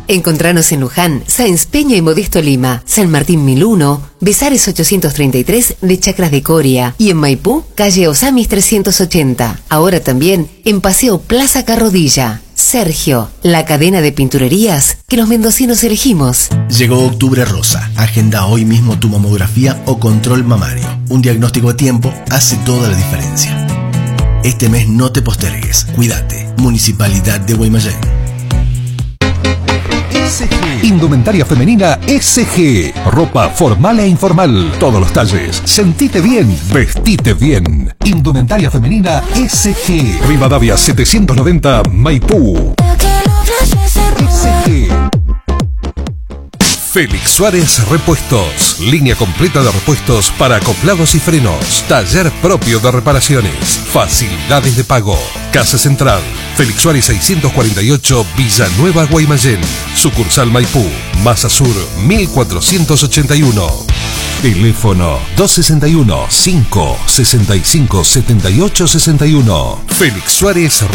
Encontranos en Luján, Sáenz Peña y Modesto Lima, San Martín 1001, Besares 833 de Chacras de Coria y en Maipú, calle Osamis 380. Ahora también en Paseo Plaza Carrodilla. Sergio, la cadena de pinturerías que los mendocinos elegimos. Llegó Octubre Rosa. Agenda hoy mismo tu mamografía o control mamario. Un diagnóstico a tiempo hace toda la diferencia. Este mes no te postergues. Cuídate. Municipalidad de Guaymallén. Indumentaria femenina SG. Ropa formal e informal. Todos los talles. Sentite bien. Vestite bien. Indumentaria femenina SG. Rivadavia 790 Maipú. SG. Félix Suárez Repuestos. Línea completa de repuestos para acoplados y frenos. Taller propio de reparaciones. Facilidades de pago. Casa Central. Félix Suárez 648 Villanueva, Guaymallén. Sucursal Maipú. Masa Sur 1481. Teléfono 261 565 7861. Félix Suárez